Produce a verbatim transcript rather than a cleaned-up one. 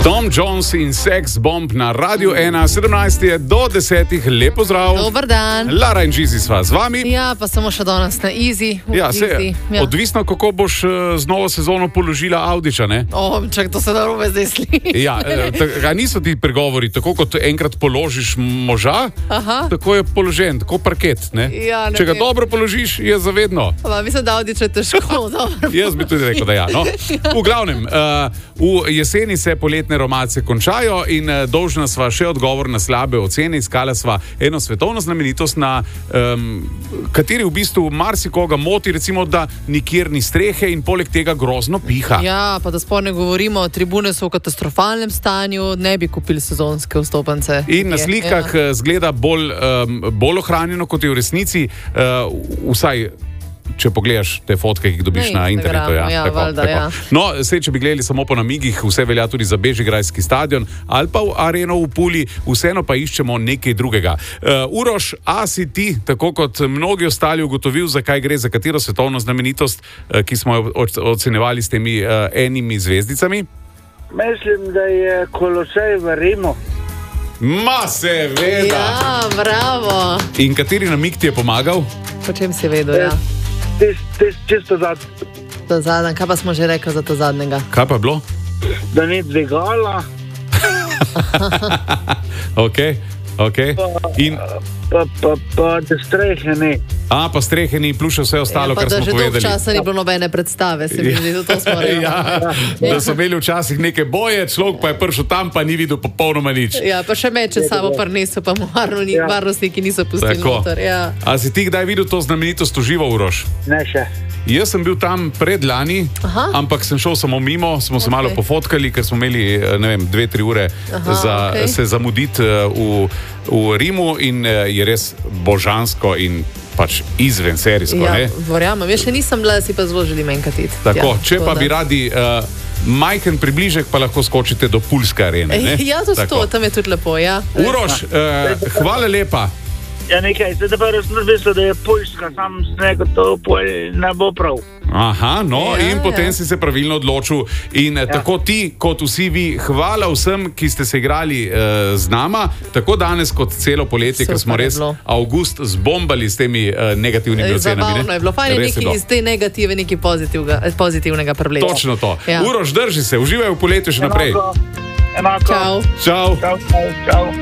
Tom Jones in Sex Bomb na Radiu ena, sedemnajst do desetih, lepo zdrav. Dober dan. Lara in Žizi sva z vami. Ja, pa samo še danes na Easy. Ja, se, easy. Ja. Odvisno, kako boš z novo sezono položila Audiča, ne? O, čak, to se narobe zdaj sliši. Ja, ta, niso ti pregovori, tako kot enkrat položiš moža, Aha. tako je položen, tako parket, ne? Ja, ne Če ga vem. dobro položiš, je zavedno. Pa, mislim, da Audič je težko. Jaz bi tudi rekel, da ja. No. V glavnem, uh, v jeseni se poletne romace končajo in uh, dolžna sva še odgovor na slabe ocene. Iskala sva eno svetovno znamenitost, na um, kateri v bistvu marsikoga moti, recimo, da nikjer ni strehe in poleg tega grozno piha. Ja, pa da sploh ne govorimo, tribune so v katastrofalnem stanju, ne bi kupili sezonske vstopnice. In na slikah ja. zgleda bolj, um, bolj ohranjeno, kot je v resnici, uh, vsaj če pogledaš te fotke, ki jih dobiš na, na internetu. Ja, ja, tako, valda, tako. Ja. No, sej, če bi gledali samo po namigih, vse velja tudi za Bežigrajski stadion ali pa v Areno v Puli, vseeno pa iščemo nekaj drugega. Uh, Uroš, a si ti, tako kot mnogi ostali, ugotovil, zakaj gre, za katero svetovno znamenitost, uh, ki smo jo ocenjevali s temi uh, enimi zvezdicami? Mislim, da je Kolosej v Rimu. Ma, seveda! Ja, bravo! In kateri namig ti je pomagal? Po čem si vedel, ja? Tis, tis, čisto zadnji. To zadnje, kaj pa smo že rekli za to zadnjega? Kaj pa je bilo? Da ni dvigala. Ok, ok. In... Pa, pa, pa, da strehe ni. A, pa strehe ni, plus še vse ostalo, ja, kar smo povedali. Pa da že dolgo časa ni bilo nobene predstave, se mi zdi, da to smo rekli. Ja, da so imeli včasih neke boje, človek pa je prišel tam, pa ni videl popolnoma nič. Ja, pa še meče samo prinesel, pa mu Ja. varnostniki niso pustili Tako. noter. Ja. A si ti kdaj videl to znamenitost v živo, Uroš? Ne še. Jaz sem bil tam predlani, Aha. ampak sem šel samo mimo, smo se Ok. malo pofotkali, ker smo imeli, ne vem, dve, tri ure Aha, za ok. se zamuditi eh, v, v Rimu in eh, je res božansko in pač izven serijsko, Ja, ne? verjamem, jaz še nisem bila, si pa zelo želim enkrat iti. Tako, ja, če pa da. bi radi uh, majhen približek, pa lahko skočite do Pulske arene. Ne? Ja, to Tako. sto, tam je tudi lepo, ja. Uroš, uh, hvala lepa. Ja, nekaj, zdaj pa res mislil, da je Poljska, sam sem rekel, to pol ne bo prav. Aha, no, Ja, in potem ja. si se pravilno odločil. In ja. tako ti, kot vsi vi, hvala vsem, ki ste se igrali uh, z nama, tako danes kot celo poletje, ker Super smo je res bilo. avgust zbombali s temi uh, negativnimi ocenami. Zabavno je bilo, fajn je Res nekaj iz te negative, nekaj pozitivnega, pozitivnega prevleča. Točno to. Ja. Uroš, drži se, uživaj v poletju še naprej. Enako. Enako. Čau. Čau. Čau, čau, čau.